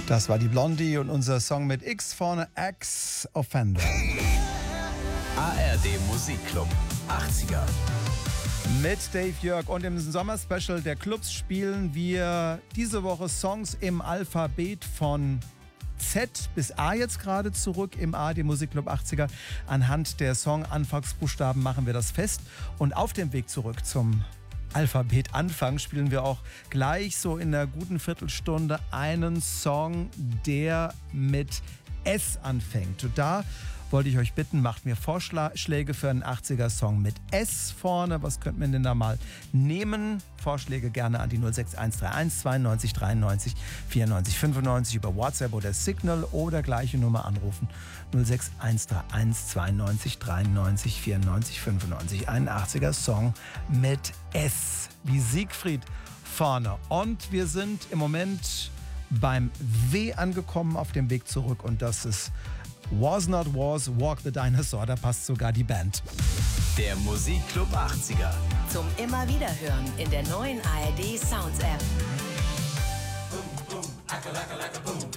Das war die Blondie und unser Song mit X vorne, Ex-Offender. ARD Musikclub 80er. Mit Dave Jörg und im Sommerspecial der Clubs spielen wir diese Woche Songs im Alphabet von Z bis A jetzt gerade zurück im ARD Musikclub 80er. Anhand der Song-Anfangsbuchstaben machen wir das fest. Und auf dem Weg zurück zum Alphabet Anfang spielen wir auch gleich so in einer guten Viertelstunde einen Song, der mit S anfängt. Und da wollte ich euch bitten, macht mir Vorschläge für einen 80er-Song mit S vorne. Was könnte man denn da mal nehmen? Vorschläge gerne an die 06131 92 93 94 95 über WhatsApp oder Signal oder gleiche Nummer anrufen. 06131 92 93 94 95. Ein 80er-Song mit S wie Siegfried vorne. Und wir sind im Moment beim W angekommen auf dem Weg zurück und das ist Was Not Was, Walk the Dinosaur, da passt sogar die Band. Der Musikclub 80er. Zum immer wieder hören in der neuen ARD Sounds App. Boom, boom, acca, lacka, lacka, boom.